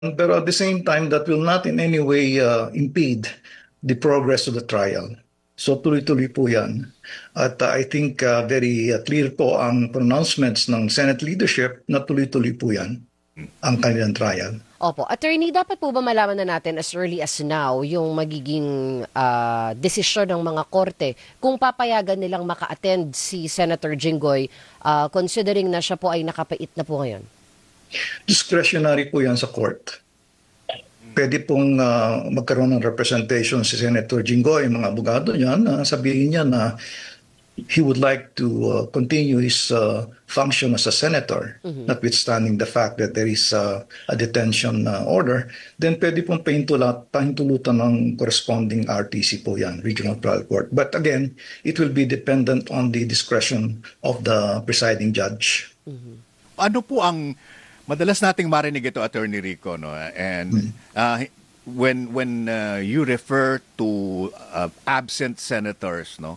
pero at the same time, that will not in any way impede the progress of the trial. So tuloy-tuloy po yan. At I think very clear po ang pronouncements ng Senate leadership na tuloy-tuloy po yan ang kanilang trial. Opo. Attorney, dapat po ba malaman na natin as early as now yung magiging desisyon ng mga korte kung papayagan nilang maka-attend si Senator Jinggoy considering na siya po ay nakapait na po ngayon? Discretionary po yan sa court. Pwede pong magkaroon ng representation si Senator Jinggoy, mga abogado niya, na sabihin niya na he would like to continue his function as a senator, notwithstanding the fact that there is a detention order, then pwede pong pahintulutan ng corresponding RTC po yan, Regional Trial Court. But again, it will be dependent on the discretion of the presiding judge. Ano po ang madalas nating marinig ito, Attorney Rico, no? And when you refer to absent senators, no,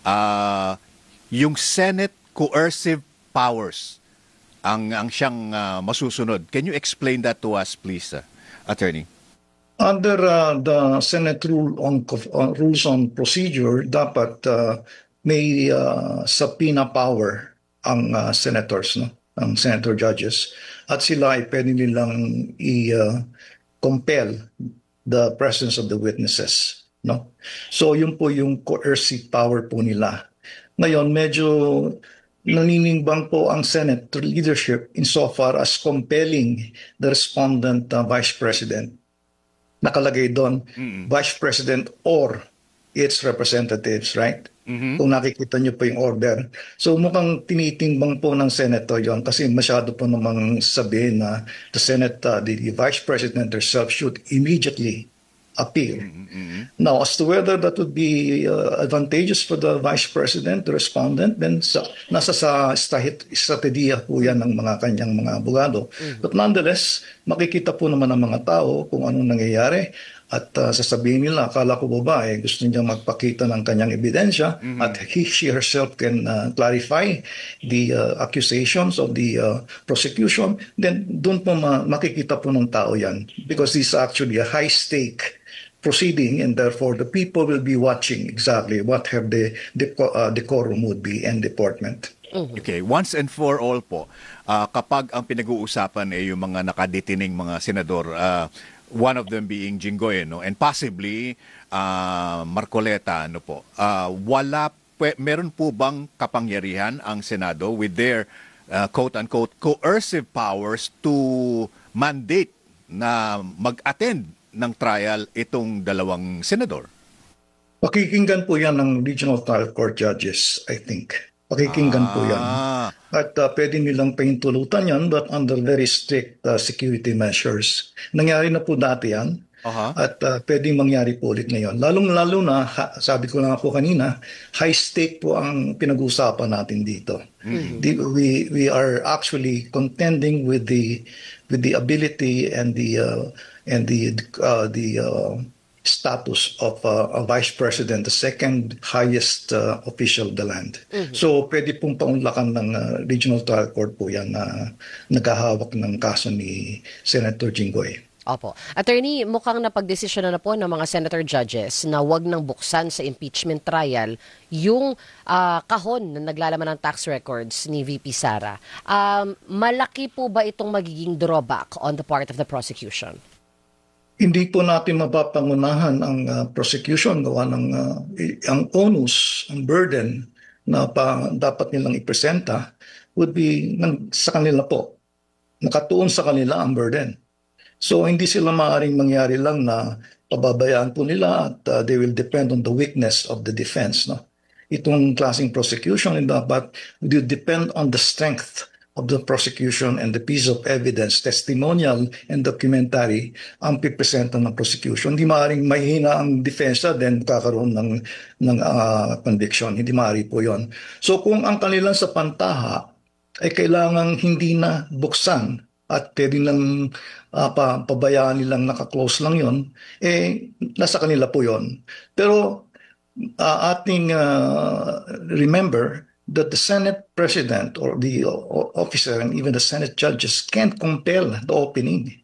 yung Senate coercive powers ang siyang masusunod. Can you explain that to us, please, Attorney? Under the Senate rules on procedure, dapat may subpoena power ang senators, no? Ang senator judges, at sila ay pwede nilang i-compel the presence of the witnesses, no? So yun po yung coercive power po nila. Ngayon, medyo naninimbang po ang Senate leadership insofar as compelling the respondent vice president. Nakalagay doon, vice president or its representatives, right? Kung nakikita nyo po yung order. So mukhang tinitimbang po ng Senator yon kasi masyado po namang sabihin na the Senate, the Vice President herself should immediately appeal. Now, as to whether that would be advantageous for the Vice President, the respondent, then nasa sa strategiya po yan ng mga kanyang mga abogado. But nonetheless, makikita po naman ng mga tao kung anong nangyayari. At sasabihin nila, akala ko ba gusto niya magpakita ng kanyang ebidensya at she herself can clarify the accusations of the prosecution, then doon po makikita po ng tao yan. Because this is actually a high-stake proceeding and therefore the people will be watching exactly what have the decorum would be and deportment. Okay, once and for all po, kapag ang pinag-uusapan ay yung mga nakadetining mga senador, one of them being Jinggoy, no, and possibly Marcoleta, ano po, meron po bang kapangyarihan ang Senado with their quote-unquote coercive powers to mandate na mag-attend ng trial itong dalawang senador? Pakikinggan po yan ng Regional Trial Court judges, I think. Pakikinggan po yan. At pwede nilang pahintulutan yan but under very strict security measures. Nangyari na po dati yan. At pwedeng mangyari po ulit ngayon. Lalong-lalo na, sabi ko lang po kanina, high stake po ang pinag-uusapan natin dito. We are actually contending with the ability and the status of a vice president, the second highest official of the land. So pwede pong paunlakan ng Regional Trial Court po yan na naghahawak ng kaso ni Senator Jinggoy. Opo. Attorney, mukhang napagdesisyon na po ng mga senator judges na wag nang buksan sa impeachment trial yung kahon na naglalaman ng tax records ni VP Sara. Malaki po ba itong magiging drawback on the part of the prosecution? Hindi po natin mapapangunahan ang prosecution gawa ng ang onus, ang burden na dapat nilang ipresenta would be sa kanila po. Nakatuon sa kanila ang burden. So hindi sila maaaring mangyari lang na pababayaan po nila at they will depend on the weakness of the defense. No? Itong klaseng prosecution dapat will depend on the strength of the prosecution and the piece of evidence, testimonial and documentary ang pipresenta ng prosecution. Hindi maaaring mahina ang defensa then kakaroon ng conviction. Hindi maaari po yon. So kung ang kanilang sa pantaha ay kailangang hindi na buksan at pwede lang pabayaan nilang naka-close lang yon, nasa kanila po yon. Pero ating remember that the Senate President or the officer and even the Senate judges can't compel the opening.